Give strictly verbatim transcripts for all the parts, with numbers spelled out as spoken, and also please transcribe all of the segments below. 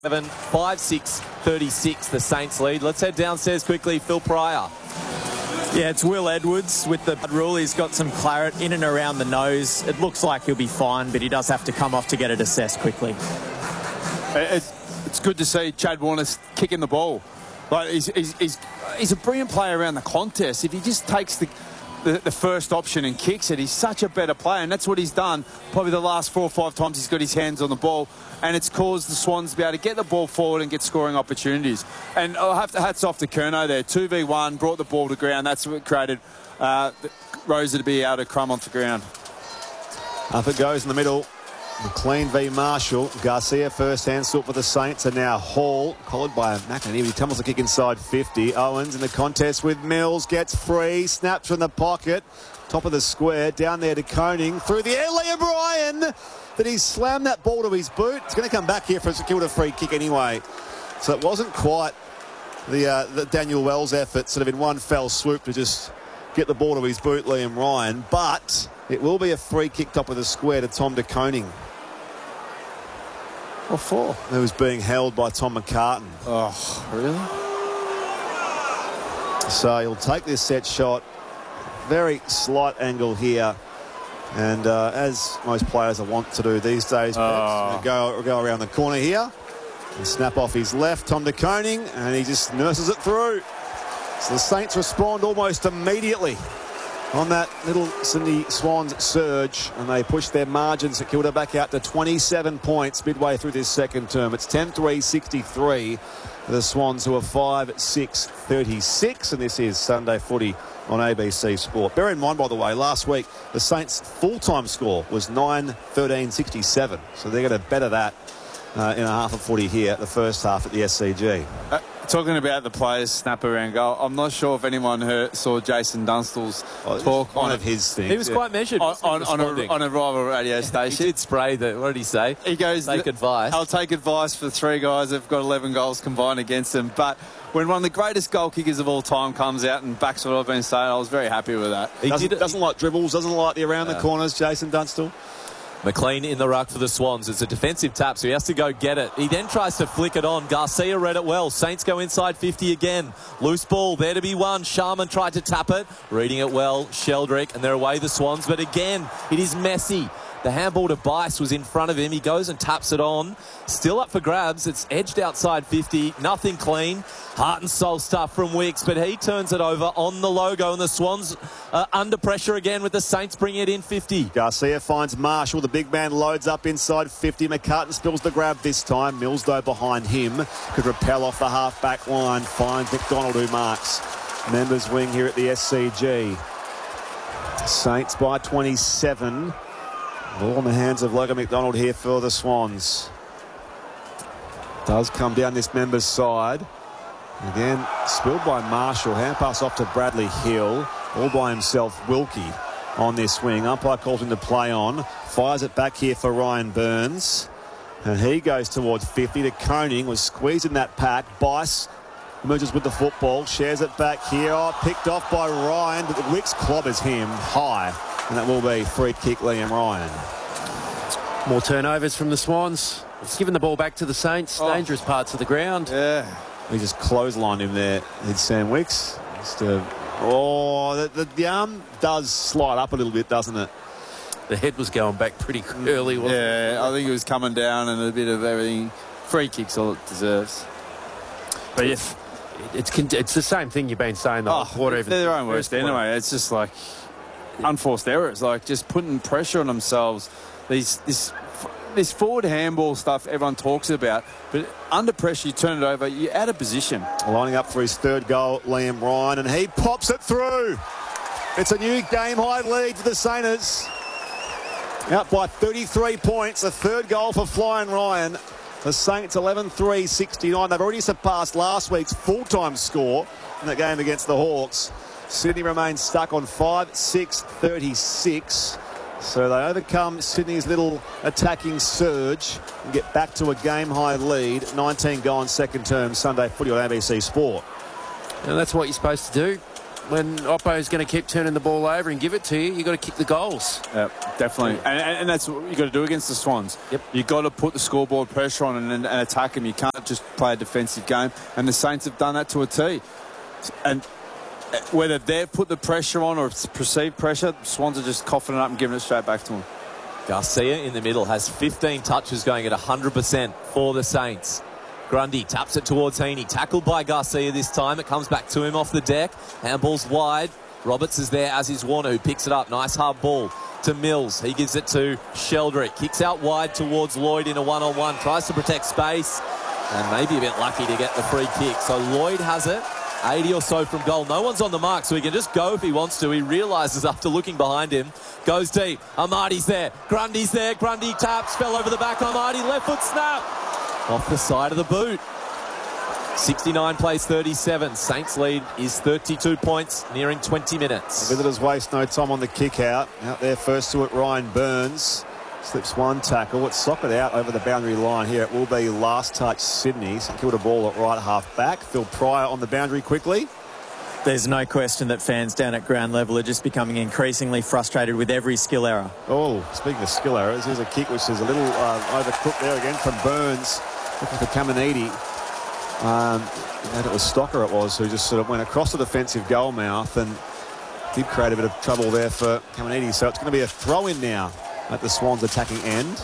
five six thirty-six, the Saints lead. Let's head downstairs quickly. Phil Pryor. Yeah, it's Will Edwards with the rule. He's got some claret in and around the nose. It looks like he'll be fine, but he does have to come off to get it assessed quickly. It's, it's good to see Chad Warner kicking the ball. Like he's, he's, he's, he's a brilliant player around the contest. If he just takes the, the, the first option and kicks it, he's such a better player, and that's what he's done probably the last four or five times he's got his hands on the ball, and it's caused the Swans to be able to get the ball forward and get scoring opportunities. And I'll have to hats off to Curnow there. two v one, brought the ball to ground. That's what created uh, Rosa to be able to crumb off the ground. Up it goes in the middle. McLean v Marshall. Garcia first hand sort for the Saints, and now Hall, collared by McInerney. He tumbles the kick inside fifty. Owens in the contest with Mills, gets free, snaps from the pocket. Top of the square, down there to Koning. Through the air, Liam Ryan. That he slammed that ball to his boot. It's going to come back here for a St Kilda free kick anyway. So it wasn't quite the, uh, the Daniel Wells effort, sort of in one fell swoop to just get the ball to his boot, Liam Ryan. But it will be a free kick top of the square to Tom de Koning. What for? It was being held by Tom McCartan. Oh, really? So he'll take this set shot. Very slight angle here. And uh, as most players are wont to do these days, oh. go, go around the corner here and snap off his left, Tom de Koning, and he just nurses it through. So the Saints respond almost immediately on that little Sydney Swans surge, and they push their margins St Kilda back out to twenty-seven points midway through this second term. It's ten three sixty-three for the Swans, who are five six thirty-six, and this is Sunday Footy on A B C Sport. Bear in mind, by the way, last week the Saints' full-time score was nine thirteen sixty-seven, so they're going to better that uh, in a half of footy here, the first half at the S C G. Uh, talking about the players snap around goal, I'm not sure if anyone heard, saw Jason Dunstall's oh, talk one on of his things. He was yeah. quite measured on, on, on, a, on a rival radio station. He did spray the. What did he say? He goes, take advice. I'll take advice for the three guys that've got eleven goals combined against them. But when one of the greatest goal kickers of all time comes out and backs what I've been saying, I was very happy with that. He doesn't, doesn't like dribbles, doesn't like the around yeah. the corners, Jason Dunstall. McLean in the ruck for the Swans. It's a defensive tap, so he has to go get it. He then tries to flick it on. Garcia read it well. Saints go inside fifty again. Loose ball, there to be won. Sharman tried to tap it. Reading it well, Sheldrick, and they're away the Swans. But again, it is messy. The handball to Bice was in front of him. He goes and taps it on. Still up for grabs. It's edged outside fifty. Nothing clean. Heart and soul stuff from Wicks, but he turns it over on the logo, and the Swans are under pressure again with the Saints bringing it in fifty. Garcia finds Marshall. The big man loads up inside fifty. McCartan spills the grab this time. Mills, though, behind him. Could repel off the half-back line. Finds McDonald, who marks. Members wing here at the S C G. Saints by twenty-seven. All in the hands of Logan McDonald here for the Swans. Does come down this member's side. Again, spilled by Marshall. Hand pass off to Bradley Hill. All by himself, Wilkie on this wing. Umpire calls him to play on. Fires it back here for Ryan Burns. And he goes towards fifty to Koning. Was squeezed in that pack. Bice emerges with the football. Shares it back here. Oh, picked off by Ryan. But Wicks clobbers him high. And that will be free kick, Liam Ryan. More turnovers from the Swans. It's given the ball back to the Saints. Oh. Dangerous parts of the ground. Yeah. He just clotheslined him there. It's Sam Wicks. Just, uh, oh, the, the, the arm does slide up a little bit, doesn't it? The head was going back pretty early, wasn't yeah, it? I think it was coming down and a bit of everything. Free kick's all it deserves. But if it's it's the same thing you've been saying the oh, whole quarter. They're their own worst anyway. It's just like unforced errors, like just putting pressure on themselves. These this this forward handball stuff everyone talks about, but under pressure you turn it over, you're out of position. Lining up for his third goal, Liam Ryan, and he pops it through. It's a new game high lead for the Saints. Out by thirty-three points, a third goal for Flying Ryan. The Saints eleven three sixty-nine. They've already surpassed last week's full-time score in that game against the Hawks. Sydney remains stuck on five six thirty-six. So they overcome Sydney's little attacking surge and get back to a game-high lead. nineteen gone second term, Sunday Footy on A B C Sport. And that's what you're supposed to do. when Oppo's going to keep turning the ball over and give it to you, you've got to kick the goals. Yeah, definitely. And, and, and that's what you've got to do against the Swans. Yep. You've got to put the scoreboard pressure on and, and, and attack them. You can't just play a defensive game. And the Saints have done that to a T. And whether they've put the pressure on or it's perceived pressure, the Swans are just coughing it up and giving it straight back to them. Garcia in the middle has fifteen touches going at one hundred percent for the Saints. Grundy taps it towards Heaney. Tackled by Garcia this time. It comes back to him off the deck. Handball's wide. Roberts is there, as is Warner, who picks it up. Nice hard ball to Mills. He gives it to Sheldrick. Kicks out wide towards Lloyd in a one-on-one. Tries to protect space. And maybe a bit lucky to get the free kick. So Lloyd has it. eighty or so from goal. No one's on the mark, so he can just go if he wants to. He realises after looking behind him. Goes deep. Amadi's there. Grundy's there. Grundy taps. Fell over the back. Amadi. Left foot snap. Off the side of the boot. sixty-nine plays thirty-seven. Saints lead is thirty-two points, nearing twenty minutes. Visitors waste no time on the kick out. Out there first to it, Ryan Burns. Slips one tackle. It's socked out over the boundary line here. It will be last touch Sydney. St Kilda ball at right half back. Phil Pryor on the boundary quickly. There's no question that fans down at ground level are just becoming increasingly frustrated with every skill error. Oh, speaking of skill errors, here's a kick which is a little uh, overcooked there again from Burns. Looking for Caminiti. Um, and it was Stocker it was who just sort of went across the defensive goal mouth and did create a bit of trouble there for Caminiti. So it's going to be a throw-in now at the Swans attacking end.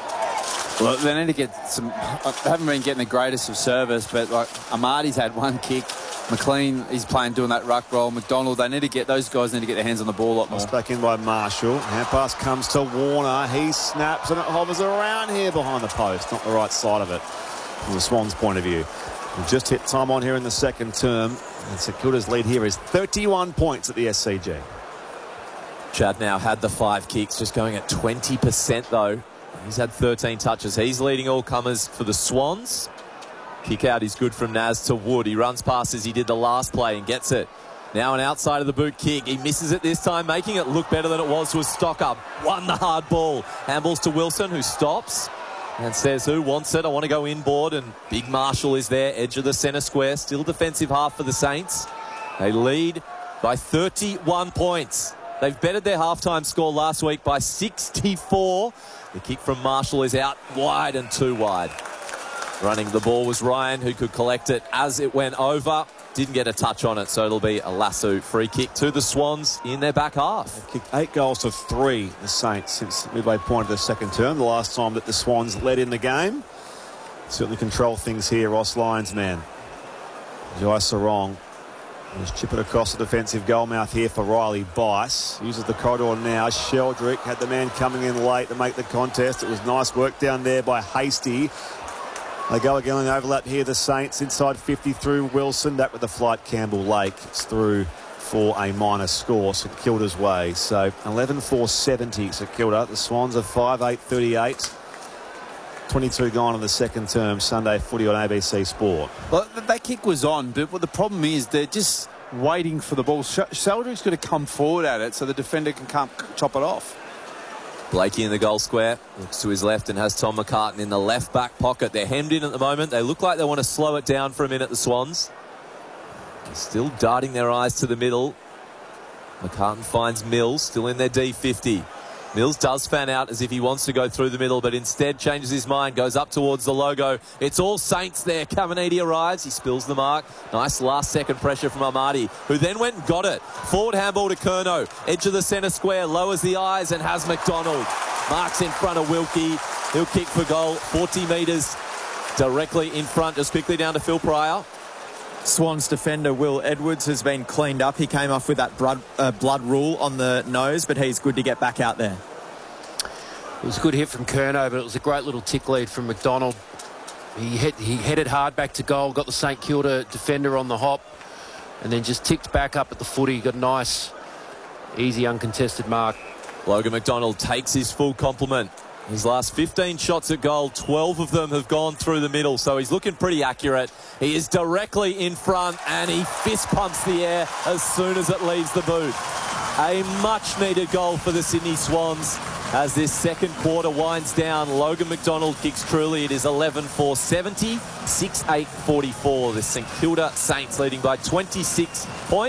Well, they need to get some... They haven't been getting the greatest of service, but like Amadi's had one kick. McLean, he's playing, doing that ruck roll. McDonald, they need to get... Those guys need to get their hands on the ball a lot more. It's back in by Marshall. Hand pass comes to Warner. He snaps and it hovers around here behind the post. Not the right side of it from the Swans' point of view. We've just hit time on here in the second term. And St Kilda's lead here is thirty-one points at the S C G. Chad now had the five kicks, just going at twenty percent though. He's had thirteen touches. He's leading all comers for the Swans. Kick out is good from Naz to Wood. He runs past as he did the last play and gets it. Now an outside of the boot kick. He misses it this time, making it look better than it was to a Stocker. Won the hard ball. Handballs to Wilson, who stops and says, who wants it? I want to go inboard. And Big Marshall is there, edge of the centre square. Still defensive half for the Saints. They lead by thirty-one points. They've bettered their halftime score last week by sixty-four. The kick from Marshall is out wide and too wide. Running the ball was Ryan, who could collect it as it went over. Didn't get a touch on it, so it'll be a lasso free kick to the Swans in their back half. They've kicked eight goals to three, the Saints, since the midway point of the second term. The last time that the Swans led in the game. Certainly control things here, Ross Lyons, man. Jai Sarong. Just chip it across the defensive goal mouth here for Riley Bice. Uses the corridor now. Sheldrick had the man coming in late to make the contest. It was nice work down there by Hasty. They go again in overlap here, the Saints inside fifty through Wilson. That with the flight Campbell Lake. It's through for a minor score, St Kilda's way. So eleven four seventy St Kilda. The Swans are five eight thirty-eight. twenty-two gone in the second term. Sunday footy on A B C Sport. Well, that kick was on, but what the problem is they're just waiting for the ball. Sheldrick's got to come forward at it so the defender can come chop it off. Blakey in the goal square, looks to his left and has Tom McCartan in the left back pocket. They're hemmed in at the moment. They look like they want to slow it down for a minute, the Swans. They're still darting their eyes to the middle. McCartan finds Mills, still in their D fifty. Mills does fan out as if he wants to go through the middle, but instead changes his mind, goes up towards the logo. It's all Saints there. Caminiti arrives. He spills the mark. Nice last second pressure from Amadi, who then went and got it. Forward handball to Curnow. Edge of the centre square, lowers the eyes and has McDonald. Marks in front of Wilkie. He'll kick for goal. forty metres directly in front. Just quickly down to Phil Pryor. Swans defender Will Edwards has been cleaned up. He came off with that blood, uh, blood rule on the nose, but he's good to get back out there. It was a good hit from Curnow, but it was a great little tick lead from McDonald. He, hit, he headed hard back to goal, got the St Kilda defender on the hop, and then just ticked back up at the footy. Got a nice, easy, uncontested mark. Logan McDonald takes his full complement. His last fifteen shots at goal, twelve of them have gone through the middle, so he's looking pretty accurate. He is directly in front and he fist pumps the air as soon as it leaves the boot. A much-needed goal for the Sydney Swans as this second quarter winds down. Logan McDonald kicks truly. It is eleven four seventy, six eight forty-four. The St Kilda Saints leading by twenty-six points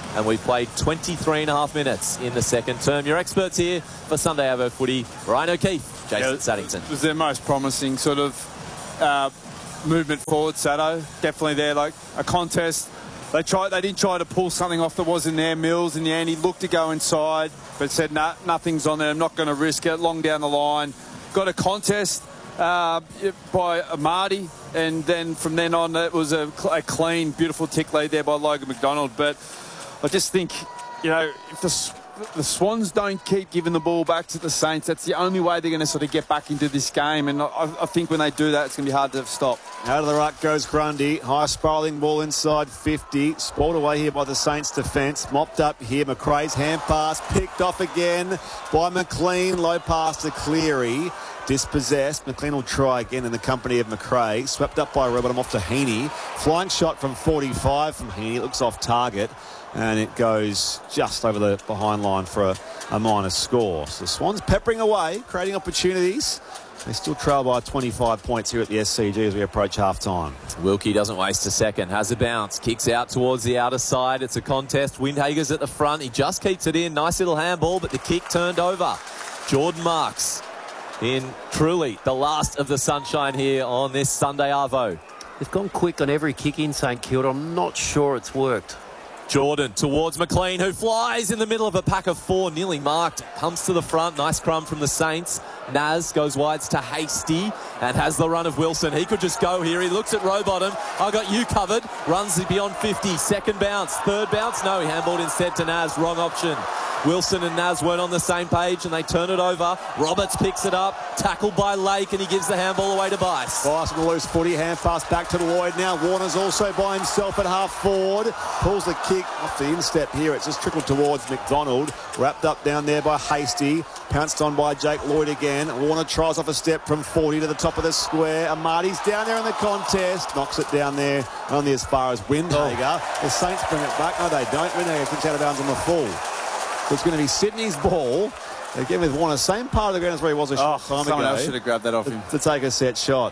and we've played twenty-three and a half minutes in the second term. Your experts here for Sunday Arvo Footy, Ryan O'Keefe, Jason Yeah, Saddington. It was their most promising sort of uh, movement forward, Sado. Definitely there, like a contest. They tried. They didn't try to pull something off that wasn't there. Mills in the end, he looked to go inside, but said, nah, nothing's on there. I'm not going to risk it. Long down the line. Got a contest uh, by Marty, and then from then on, it was a, a clean, beautiful tick lead there by Logan McDonald. But I just think, you know, if the the Swans don't keep giving the ball back to the Saints, that's the only way they're going to sort of get back into this game. And I, I think when they do that, it's going to be hard to stop. Out of the ruck goes Grundy. High spiralling ball inside fifty. Spoiled away here by the Saints defence. Mopped up here. McRae's hand pass picked off again by McLean. Low pass to Cleary. Dispossessed. McLean will try again in the company of McRae. Swept up by Robertham off to Heaney. Flying shot from forty-five from Heaney. It looks off target. And it goes just over the behind line for a, a minor score. So the Swans peppering away, creating opportunities. They still trail by twenty-five points here at the S C G as we approach half-time. Wilkie doesn't waste a second. Has a bounce. Kicks out towards the outer side. It's a contest. Windhager's at the front. He just keeps it in. Nice little handball, but the kick turned over. Jordan Marks in truly the last of the sunshine here on this Sunday Arvo. They've gone quick on every kick in St Kilda. I'm not sure it's worked. Jordan towards McLean, who flies in the middle of a pack of four, nearly marked. Comes to the front. Nice crumb from the Saints. Naz goes wides to Hasty and has the run of Wilson. He could just go here. He looks at Rowbottom. I got you covered. Runs beyond fifty. Second bounce. Third bounce. No, he handballed instead to Naz. Wrong option. Wilson and Naz weren't on the same page and they turn it over. Roberts picks it up. Tackled by Lake and he gives the handball away to Bice. Bice with a loose footy. Hand pass back to Lloyd now. Warner's also by himself at half forward. Pulls the kick off the instep here. It's just trickled towards McDonald. Wrapped up down there by Hasty. Pounced on by Jake Lloyd again. Warner tries off a step from forty to the top of the square. Amati's down there in the contest. Knocks it down there only as far as Windhager. Oh. The Saints bring it back. No, they don't. Windhager kicks out of bounds on the full. It's going to be Sydney's ball. Again with Warner, same part of the ground as where he was a short oh, time someone ago. Else should have grabbed that off to, him. To take a set shot.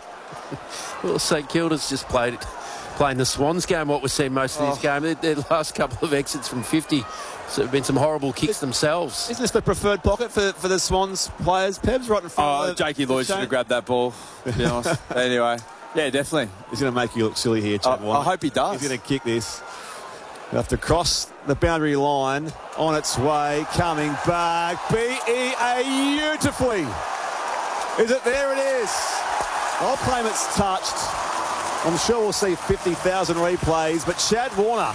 Well, St Kilda's just played playing the Swans game, what we've seen most of oh. this game. Their, their last couple of exits from fifty, so there have been some horrible kicks it, themselves. Isn't this the preferred pocket for, for the Swans players? Peb's right in front oh, of the, Jakey Lloyd should have grabbed that ball, to be honest. Anyway, yeah, definitely. He's going to make you look silly here, Chad I, I hope he does. He's going to kick this. You have to cross the boundary line, on its way, coming back. B E A beautifully. Is it? There it is. I'll claim it's touched. I'm sure we'll see fifty thousand replays, but Chad Warner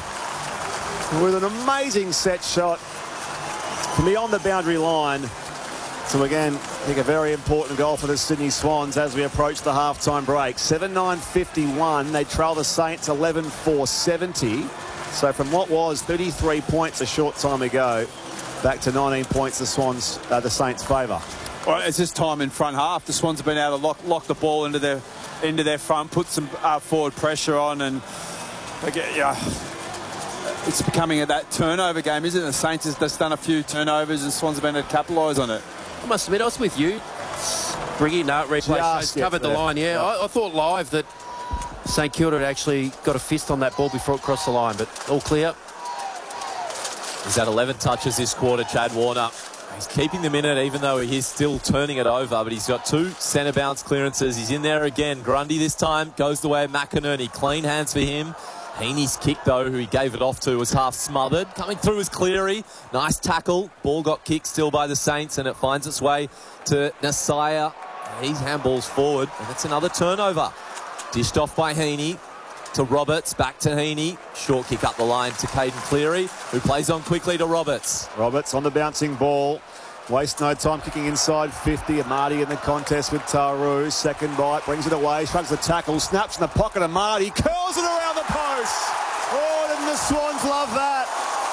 with an amazing set shot from beyond the boundary line. So again, I think a very important goal for the Sydney Swans as we approach the halftime break. seven nine fifty-one. They trail the Saints eleven four seventy. So from what was thirty-three points a short time ago, back to nineteen points the Swans, uh, the Saints' favour. Well, it's this time in front half. The Swans have been able to lock, lock the ball into their into their front, put some uh, forward pressure on, and they get, yeah, it's becoming a, that turnover game, isn't it? The Saints has just done a few turnovers, and Swans have been able to capitalise on it. I must admit, I was with you. Bringing that replay, covered the line. Yeah, yeah. I, I thought live that St Kilda had actually got a fist on that ball before it crossed the line, but all clear. He's had eleven touches this quarter, Chad Warner. He's keeping them in it, even though he's still turning it over, but he's got two centre bounce clearances. He's in there again. Grundy this time goes the way of McInerney. Clean hands for him. Heaney's kick, though, who he gave it off to, was half smothered. Coming through is Cleary. Nice tackle. Ball got kicked still by the Saints, and it finds its way to Nasaya. He's handballs forward, and it's another turnover. Dished off by Heaney to Roberts, back to Heaney. Short kick up the line to Caden Cleary, who plays on quickly to Roberts. Roberts on the bouncing ball. Waste no time kicking inside fifty. Amati in the contest with Taru. Second bite, brings it away, shrugs the tackle, snaps in the pocket. Amati curls it around the post. Oh, didn't the Swans love that?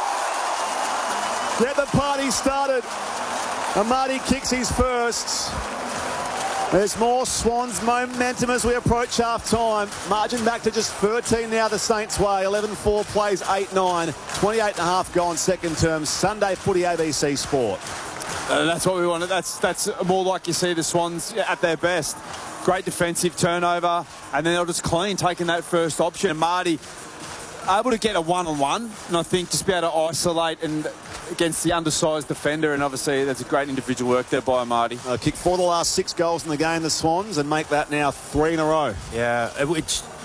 Get the party started. Amati kicks his first. There's more Swans momentum as we approach half-time. Margin back to just thirteen now the Saints' way. eleven four plays eight nine. twenty-eight and a half gone second term. Sunday Footy A B C Sport. Uh, that's what we wanted. That's that's more like you see the Swans at their best. Great defensive turnover, and then they'll just clean, taking that first option. And Marty able to get a one-on-one, and I think just be able to isolate and against the undersized defender, and obviously that's a great individual work there by Marty. Uh, kicked four of the last six goals in the game, the Swans, and make that now three in a row. Yeah, which